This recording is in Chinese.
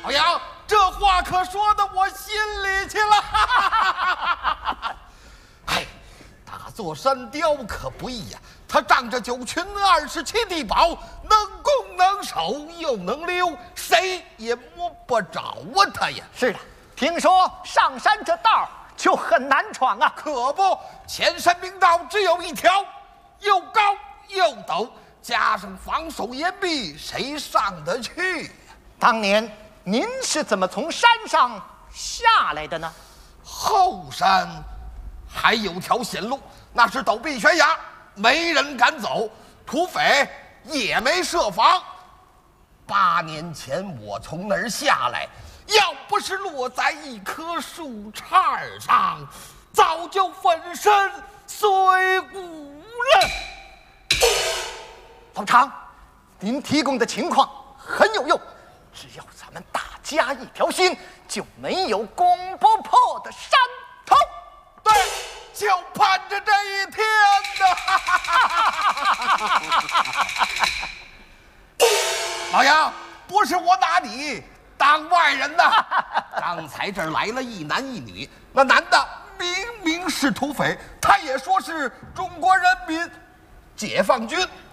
老杨，这话可说到我心里去了。哎，打座山雕可不易呀，他仗着9群27地宝，能攻能守又能溜，谁也摸不着啊他呀。 是的，听说上山这道就很难闯啊。 可不，前山明道只有一条，又高又陡，加上防守严密，谁上得去？ 当年您是怎么从山上下来的呢？ 后山还有条险路，那是陡壁悬崖，没人敢走，土匪也没设防。8年前我从那儿下来，要不是落在一棵树杈上，早就粉身碎骨了。 老常，您提供的情况很有用，只要咱们大家一条心，就没有攻不破的山头。 对，就盼着这一天呢。老杨，不是我拿你当外人呐。刚才这儿来了一男一女，那男的明明是土匪，他也说是中国人民解放军。